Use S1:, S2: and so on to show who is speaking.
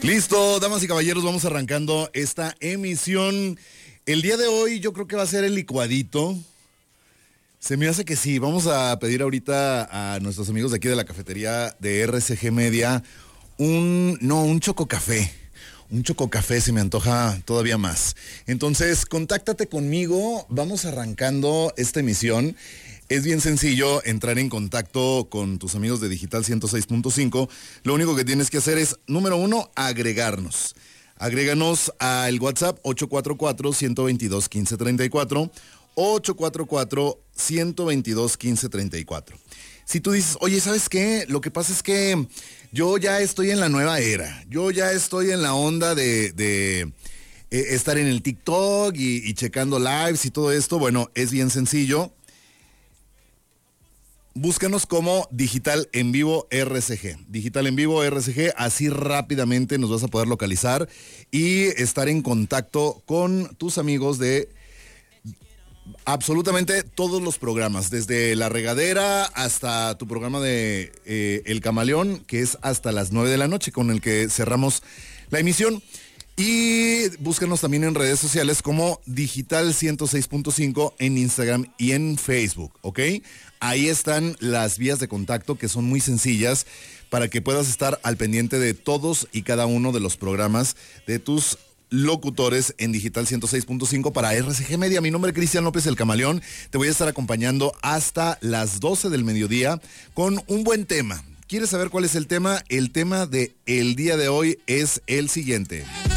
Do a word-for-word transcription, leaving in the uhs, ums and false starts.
S1: Listo, damas y caballeros, vamos arrancando esta emisión. El día de hoy yo creo que va a ser el licuadito. Se me hace que sí, vamos a pedir ahorita a nuestros amigos de aquí de la cafetería de R C G Media un, no, un chococafé. Un chococafé se me antoja todavía más. Entonces, contáctate conmigo, vamos arrancando esta emisión. Es bien sencillo entrar en contacto con tus amigos de Digital ciento seis punto cinco. Lo único que tienes que hacer es, número uno, agregarnos. Agréganos al WhatsApp ocho cuatro cuatro, uno dos dos, uno cinco tres cuatro, ocho cuatro cuatro, uno dos dos, uno cinco tres cuatro. Si tú dices, oye, ¿sabes qué? Lo que pasa es que yo ya estoy en la nueva era. Yo ya estoy en la onda de, de eh, estar en el TikTok y, y checando lives y todo esto. Bueno, es bien sencillo. Búscanos como Digital en Vivo R C G. Digital en Vivo R C G, así rápidamente nos vas a poder localizar y estar en contacto con tus amigos de absolutamente todos los programas, desde La Regadera hasta tu programa de eh, El Camaleón, que es hasta las nueve de la noche, con el que cerramos la emisión. Y búscanos también en redes sociales como Digital ciento seis punto cinco en Instagram y en Facebook, ¿ok? Ahí están las vías de contacto que son muy sencillas para que puedas estar al pendiente de todos y cada uno de los programas de tus locutores en Digital ciento seis punto cinco para R C G Media. Mi nombre es Cristian López el Camaleón. Te voy a estar acompañando hasta las doce del mediodía con un buen tema. ¿Quieres saber cuál es el tema? El tema de el día de hoy es el siguiente.